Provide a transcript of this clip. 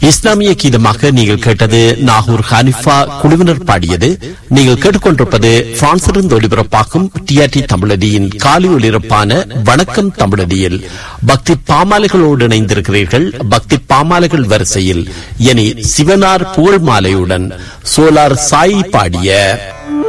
இஸ்லாமிய கீதமாக நீங்கள் கேட்டது நாகூர் ஹனிஃபா குழுவினர் பாடியது. நீங்கள் கேட்டுக்கொண்டிருப்பது பிரான்சிலிருந்து ஒலிபரப்பாகும் டிஆர்டி தமிழடியின் காலை ஒலிபரப்பான வணக்கம் தமிழடியில் பக்தி பாமாலைகளோடு இணைந்திருக்கிறீர்கள். பக்தி பாமாலைகள் வரிசையில் இனி சிவனார் புகழ் மாலையுடன் சோலார் சாயி பாடிய